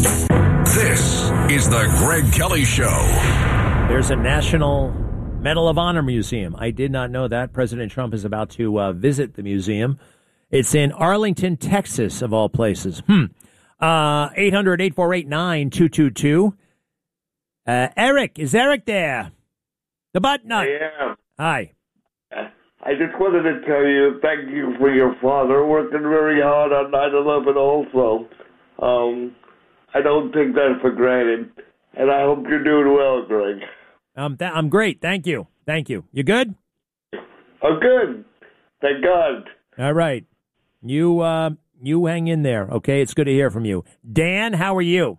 This is the Greg Kelly Show. There's a National Medal of Honor Museum. I did not know that. President Trump is about to visit the museum. It's in Arlington, Texas, of all places. 800-848-9222. Eric, is Eric there? The butt nut. I am. Hi. I just wanted to tell you, thank you for your father working very hard on 9/11 also. I don't take that for granted, and I hope you're doing well, Greg. I'm great. Thank you. Thank you. You good? I'm good. Thank God. All right. You hang in there, okay? It's good to hear from you. Dan, how are you?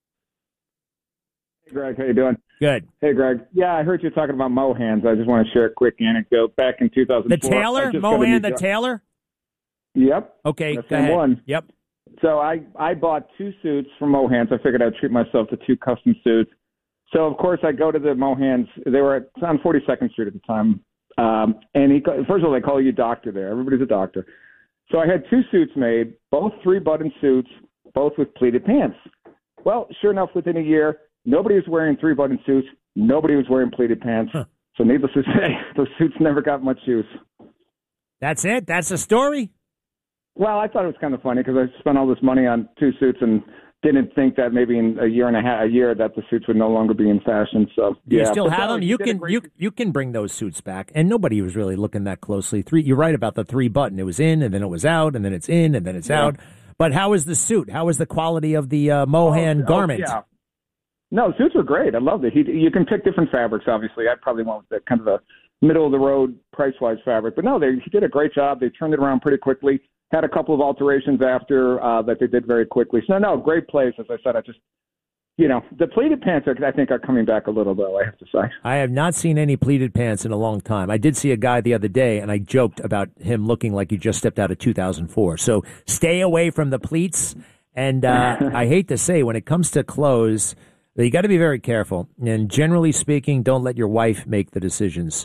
Hey, Greg. How you doing? Good. Hey, Greg. Yeah, I heard you talking about Mohans. I just want to share a quick anecdote. Back in 2004. The Taylor? Mohan the Taylor? Yep. Okay, That's go ahead. one. Yep. So I bought 2 suits from Mohans. I figured I'd treat myself to 2 custom suits. So, of course, I go to the Mohans. They were on 42nd Street at the time. And first of all, they call you doctor there. Everybody's a doctor. So I had 2 suits made, both 3-button suits, both with pleated pants. Well, sure enough, within a year, nobody was wearing 3-button suits. Nobody was wearing pleated pants. Huh. So needless to say, those suits never got much use. That's it? That's the story? Well, I thought it was kind of funny because I spent all this money on 2 suits and didn't think that maybe in a year that the suits would no longer be in fashion. So Do you yeah, still but have no, them? he You did a can great- you can bring those suits back, and nobody was really looking that closely. You're right about the 3-button. It was in, and then it was out, and then it's in, and then it's out. But how is the suit? How is the quality of the Mohan garment? Yeah. No, suits were great. I loved it. You can pick different fabrics, obviously. I probably went with the kind of the middle-of-the-road, price-wise fabric. But no, he did a great job. They turned it around pretty quickly. Had a couple of alterations after that they did very quickly. So, no, great place. As I said, the pleated pants, I think, are coming back a little, though, I have to say. I have not seen any pleated pants in a long time. I did see a guy the other day, and I joked about him looking like he just stepped out of 2004. So stay away from the pleats. And I hate to say, when it comes to clothes, you got to be very careful. And generally speaking, don't let your wife make the decisions.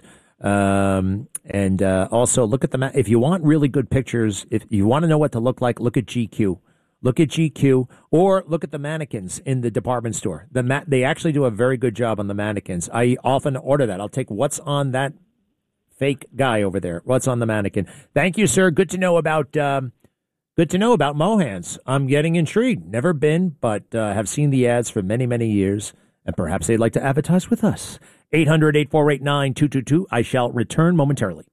And also look at if you want really good pictures, if you want to know what to look like, look at GQ. Look at GQ or look at the mannequins in the department store. They actually do a very good job on the mannequins. I often order that. I'll take what's on that fake guy over there. What's on the mannequin. Thank you, sir. Good to know about Mohans. I'm getting intrigued. Never been, but have seen the ads for many, many years. And perhaps they'd like to advertise with us. 800-848-9222. I shall return momentarily.